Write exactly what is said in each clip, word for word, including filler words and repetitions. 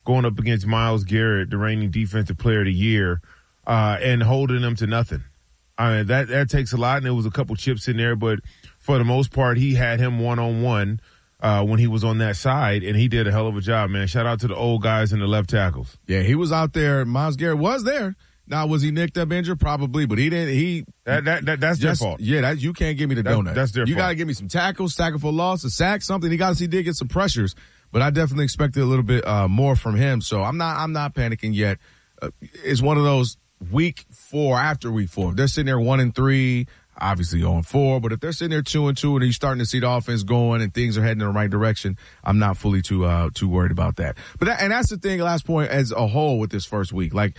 going up against Myles Garrett, the reigning defensive player of the year, uh, and holding them to nothing. I mean, that, that takes a lot, and there was a couple chips in there, but for the most part, he had him one-on-one uh, when he was on that side, and he did a hell of a job, man. Shout out to the old guys and the left tackles. Yeah, he was out there. Myles Garrett was there. Now, was he nicked up injured? Probably, but he didn't. He that, that, that That's just, their fault. Yeah, that, you can't give me the that, donut. That's their you fault. You got to give me some tackles, tackle for loss, a sack, something. He got to see did get some pressures, but I definitely expected a little bit uh, more from him. So I'm not I'm not panicking yet. Uh, it's one of those week four after week four. If they're sitting there one and three, obviously oh and four, but if they're sitting there two and two and you're starting to see the offense going and things are heading in the right direction, I'm not fully too uh, too worried about that. But that, and that's the thing. Last point as a whole with this first week, like.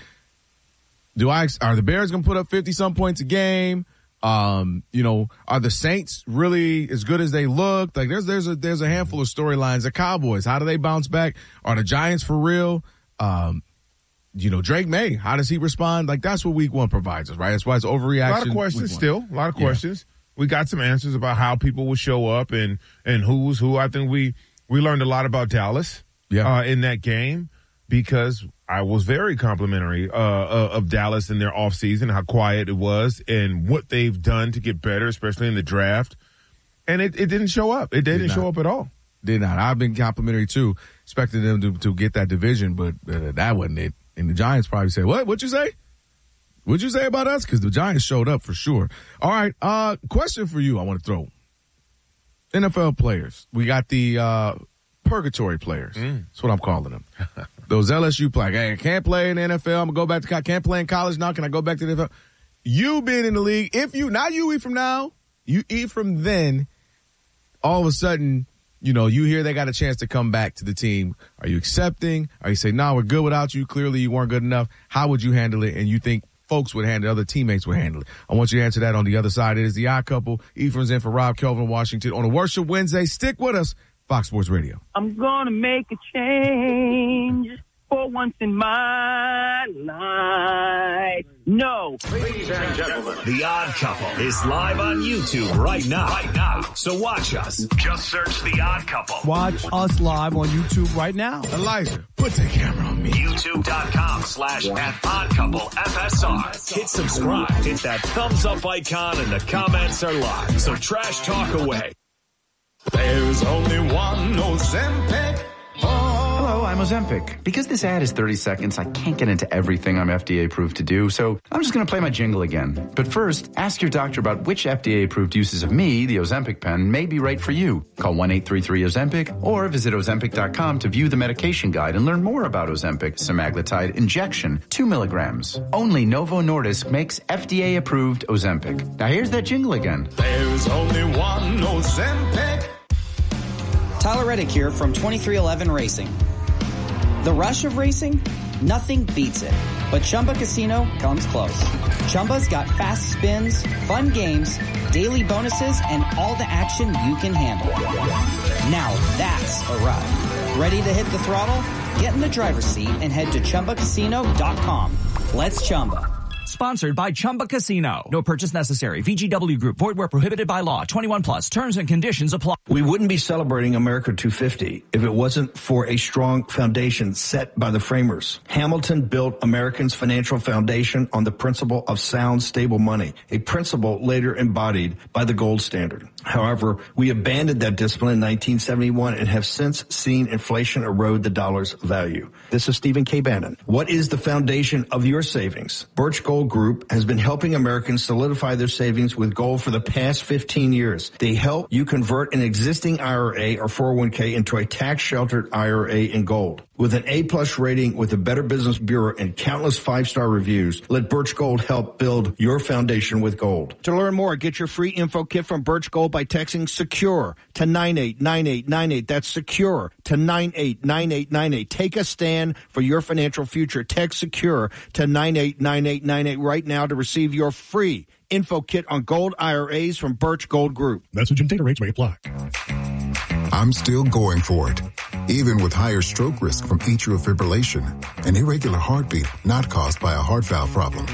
Do I, are the Bears going to put up fifty some points a game? Um, you know, are the Saints really as good as they look? Like there's, there's a, there's a handful of storylines. The Cowboys, how do they bounce back? Are the Giants for real? Um, you know, Drake May, how does he respond? Like that's what week one provides us, right? That's why it's overreaction. A lot of questions still, a lot of questions. Yeah. We got some answers about how people will show up and, and who's who. I think we, we learned a lot about Dallas, yeah. uh, in that game because I was very complimentary uh, uh, of Dallas in their offseason, how quiet it was, and what they've done to get better, especially in the draft. And it, it didn't show up. It didn't Did show up at all. Did not. I've been complimentary, too, expecting them to, to get that division, but uh, that wasn't it. And the Giants probably say, what? What'd you say? What'd you say about us? Because the Giants showed up for sure. All right, uh, question for you I want to throw. N F L players. We got the uh, purgatory players. Mm. That's what I'm calling them. Those L S U players. Hey, I can't play in the N F L. I'm going to go back to college. Can't play in college now. Can I go back to the N F L? You being in the league, if you, not you eat from now, you eat from then, all of a sudden, you know, you hear they got a chance to come back to the team. Are you accepting? Are you saying, no, we're good without you. Clearly you weren't good enough. How would you handle it? And you think folks would handle it, other teammates would handle it. I want you to answer that on the other side. It is the Odd Couple. Ephraim's in for Rob Kelvin, Washington on a Worship Wednesday. Stick with us. Fox Sports Radio. I'm going to make a change for once in my life. No. Ladies and gentlemen, The Odd Couple is live on YouTube right now. Right now. So watch us. Just search The Odd Couple. Watch us live on YouTube right now. Elijah, put the camera on me. YouTube.com slash at Odd Couple F S R. Hit subscribe. Hit that thumbs up icon and the comments are live. So trash talk away. There's only one Ozempic. Hello, I'm Ozempic. Because this ad is thirty seconds, I can't get into everything I'm F D A approved to do, so I'm just going to play my jingle again. But first, ask your doctor about which F D A approved uses of me, the Ozempic pen, may be right for you. Call one eight three three Ozempic or visit Ozempic dot com to view the medication guide and learn more about Ozempic semaglutide injection, two milligrams. Only Novo Nordisk makes F D A approved Ozempic. Now here's that jingle again. There's only one Ozempic. Tyler Reddick here from twenty-three eleven Racing. The rush of racing? Nothing beats it. But Chumba Casino comes close. Chumba's got fast spins, fun games, daily bonuses, and all the action you can handle. Now that's a ride. Ready to hit the throttle? Get in the driver's seat and head to Chumba Casino dot com. Let's Chumba. Sponsored by Chumba Casino. No purchase necessary. V G W Group. Void where prohibited by law. twenty-one plus. Terms and conditions apply. We wouldn't be celebrating America two fifty if it wasn't for a strong foundation set by the framers. Hamilton built Americans' financial foundation on the principle of sound, stable money, a principle later embodied by the gold standard. However, we abandoned that discipline in nineteen seventy-one and have since seen inflation erode the dollar's value. This is Stephen K. Bannon. What is the foundation of your savings? Birch Gold Group has been helping Americans solidify their savings with gold for the past fifteen years. They help you convert an existing I R A or four oh one k into a tax-sheltered I R A in gold. With an A-plus rating with the Better Business Bureau and countless five-star reviews, let Birch Gold help build your foundation with gold. To learn more, get your free info kit from Birch Gold by texting SECURE to nine eight nine eight nine eight. That's SECURE to nine eight nine eight nine eight. Take a stand for your financial future. Text SECURE to nine eight nine eight nine eight right now to receive your free info kit on gold I R As from Birch Gold Group. Message and data rates may apply. I'm still going for it, even with higher stroke risk from atrial fibrillation, an irregular heartbeat not caused by a heart valve problem.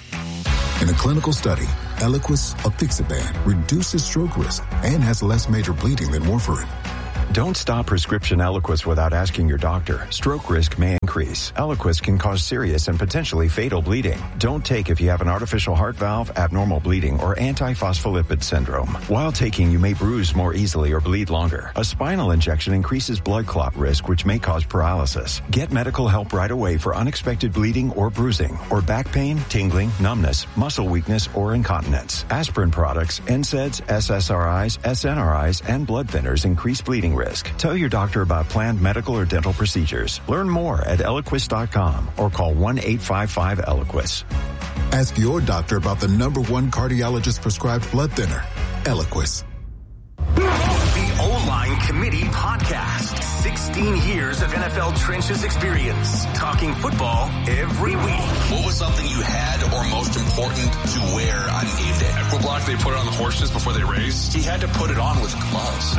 In a clinical study, Eliquis apixaban reduces stroke risk and has less major bleeding than warfarin. Don't stop prescription Eliquis without asking your doctor. Stroke risk may increase. Eliquis can cause serious and potentially fatal bleeding. Don't take if you have an artificial heart valve, abnormal bleeding, or antiphospholipid syndrome. While taking, you may bruise more easily or bleed longer. A spinal injection increases blood clot risk, which may cause paralysis. Get medical help right away for unexpected bleeding or bruising, or back pain, tingling, numbness, muscle weakness, or incontinence. Aspirin products, N SAIDs, S S R Is, S N R Is, and blood thinners increase bleeding risk. Tell your doctor about planned medical or dental procedures. Learn more at Eliquis dot com or call one eight five five Eliquis. Ask your doctor about the number one cardiologist prescribed blood thinner, Eliquis. The O-Line Committee Podcast. sixteen years of N F L trenches experience. Talking football every week. What was something you had or most important to wear on game day? Equiblock, they put it on the horses before they race. He had to put it on with gloves.